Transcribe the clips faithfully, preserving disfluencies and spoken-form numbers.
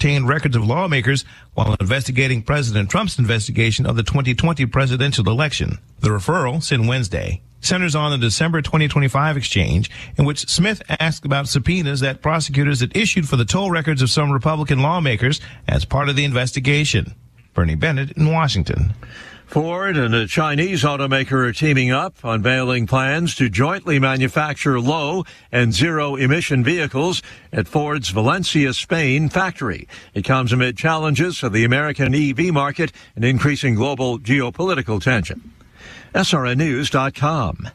obtained records of lawmakers while investigating President Trump's investigation of the twenty twenty presidential election. The referral, sent Wednesday, centers on the December twenty twenty-five exchange in which Smith asked about subpoenas that prosecutors had issued for the toll records of some Republican lawmakers as part of the investigation. Bernie Bennett in Washington. Ford and a Chinese automaker are teaming up, unveiling plans to jointly manufacture low and zero-emission vehicles at Ford's Valencia, Spain factory. It comes amid challenges for the American E V market and increasing global geopolitical tension. S R N news dot com.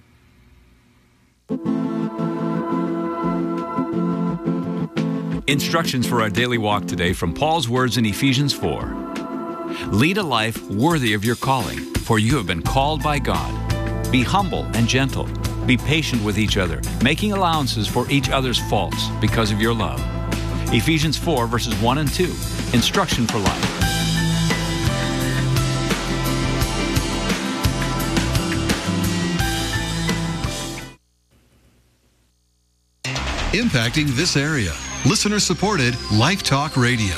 Instructions for our daily walk today from Paul's words in Ephesians four. Lead a life worthy of your calling, for you have been called by God. Be humble and gentle. Be patient with each other, making allowances for each other's faults because of your love. Ephesians four, verses one and two. Instruction for life. Impacting this area. Listener-supported Life Talk Radio.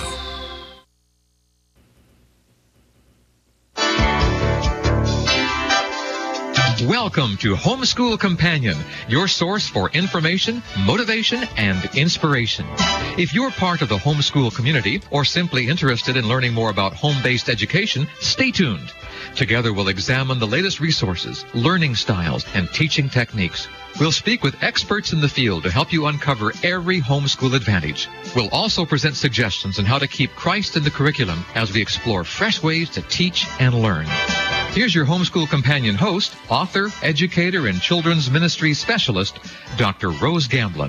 Welcome to Homeschool Companion, your source for information, motivation, and inspiration. If you're part of the homeschool community or simply interested in learning more about home-based education, stay tuned. Together we'll examine the latest resources, learning styles, and teaching techniques. We'll speak with experts in the field to help you uncover every homeschool advantage. We'll also present suggestions on how to keep Christ in the curriculum as we explore fresh ways to teach and learn. Here's your Homeschool Companion host, author, educator, and children's ministry specialist, Doctor Rose Gamblin.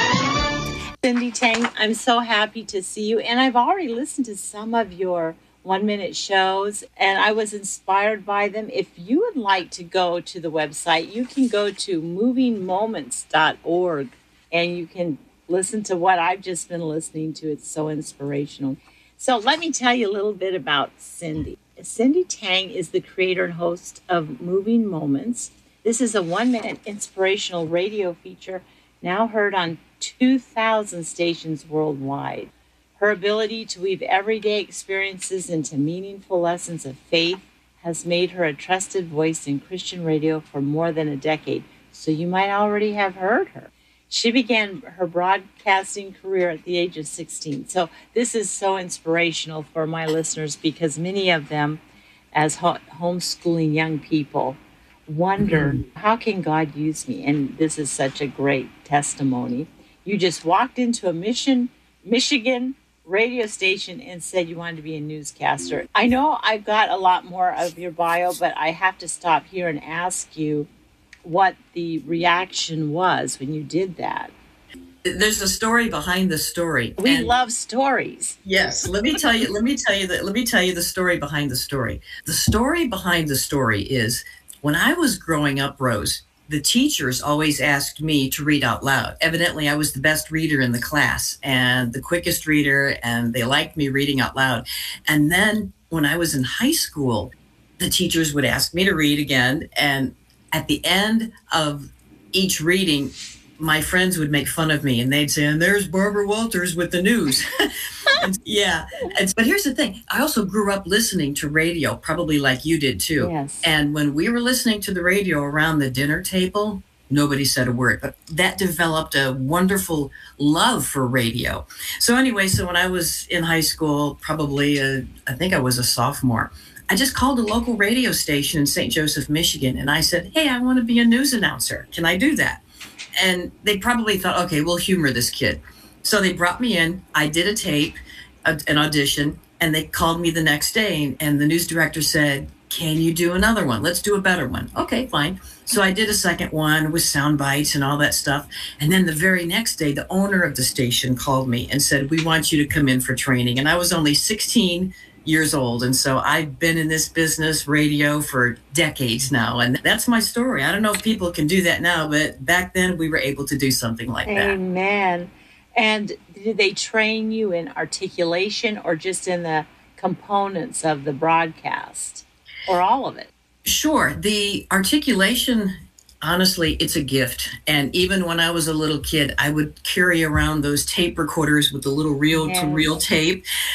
Cindy Tang, I'm so happy to see you. And I've already listened to some of your one-minute shows, and I was inspired by them. If you would like to go to the website, you can go to moving moments dot org, and you can listen to what I've just been listening to. It's so inspirational. So let me tell you a little bit about Cindy. Cindy Tang is the creator and host of Moving Moments. This is a one-minute inspirational radio feature now heard on two thousand stations worldwide. Her ability to weave everyday experiences into meaningful lessons of faith has made her a trusted voice in Christian radio for more than a decade, so you might already have heard her. She began her broadcasting career at the age of sixteen. So this is so inspirational for my listeners because many of them, as ho- homeschooling young people, wonder, mm-hmm. how can God use me? And this is such a great testimony. You just walked into a Mission, Michigan radio station and said you wanted to be a newscaster. I know I've got a lot more of your bio, but I have to stop here and ask you what the reaction was when you did that. There's a story behind the story. We and love stories. Yes, let me tell you, let me tell you that let me tell you the story behind the story. The story behind the story is when I was growing up, Rose, the teachers always asked me to read out loud. Evidently, I was the best reader in the class and the quickest reader, and they liked me reading out loud. And then when I was in high school, the teachers would ask me to read again, and at the end of each reading, my friends would make fun of me and they'd say, and there's Barbara Walters with the news. and, yeah. And, but here's the thing. I also grew up listening to radio, probably like you did too. Yes. And when we were listening to the radio around the dinner table, nobody said a word, but that developed a wonderful love for radio. So anyway, so when I was in high school, probably, a, I think I was a sophomore, I just called a local radio station in Saint Joseph, Michigan, and I said, hey, I want to be a news announcer. Can I do that? And they probably thought, okay, we'll humor this kid. So they brought me in. I did a tape, a, an audition, and they called me the next day, and the news director said, can you do another one? Let's do a better one. Okay, fine. So I did a second one with sound bites and all that stuff. And then the very next day, the owner of the station called me and said, we want you to come in for training. And I was only sixteen years old. And so I've been in this business, radio, for decades now. And that's my story. I don't know if people can do that now, but back then we were able to do something like that. Amen. And did they train you in articulation or just in the components of the broadcast or all of it? Sure. The articulation, honestly, it's a gift. And even when I was a little kid, I would carry around those tape recorders with the little reel-to-reel tape.